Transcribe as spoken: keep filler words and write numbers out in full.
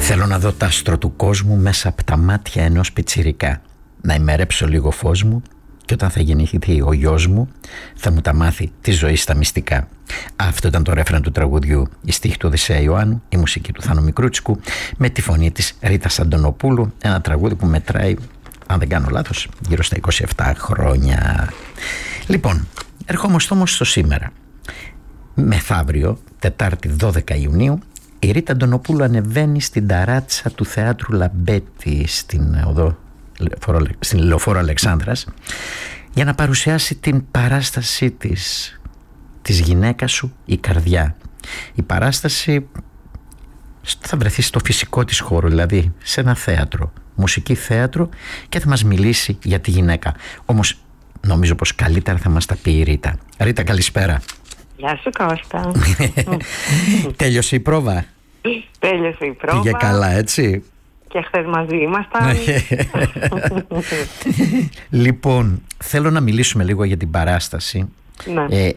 Θέλω να δω τ' άστρο του κόσμου μέσα από τα μάτια ενός πιτσιρικά. Να ημερέψω λίγο φως μου και όταν θα γεννηθεί ο γιος μου θα μου τα μάθει τη ζωή στα μυστικά. Αυτό ήταν το ρέφρεν του τραγουδιού. Η στίχη του Οδυσσέα Ιωάννου, η μουσική του Θάνο Μικρούτσικου με τη φωνή της Ρίτας Αντωνοπούλου. Ένα τραγούδι που μετράει, αν δεν κάνω λάθος, γύρω στα είκοσι επτά χρόνια. Λοιπόν, ερχόμαστε όμως στο σήμερα. Μεθαύριο, Τετάρτη δώδεκα Ιουνίου, η Ρίτα Αντωνοπούλου ανεβαίνει στην ταράτσα του Θεάτρου Λαμπέτη στην, οδό, στην Λεωφόρο Αλεξάνδρας για να παρουσιάσει την παράστασή της, της γυναίκας σου η καρδιά. Η παράσταση θα βρεθεί στο φυσικό της χώρο, δηλαδή σε ένα θέατρο, μουσική θέατρο, και θα μας μιλήσει για τη γυναίκα. Όμως νομίζω πως καλύτερα θα μας τα πει η Ρίτα. Ρίτα, καλησπέρα. Γεια σου Κώστα. Τέλειωσε η πρόβα? Τέλειωσε η πρόβα. Πήγε καλά, έτσι? Και χθες μαζί ήμασταν. Λοιπόν, θέλω να μιλήσουμε λίγο για την παράσταση. Ναι. ε,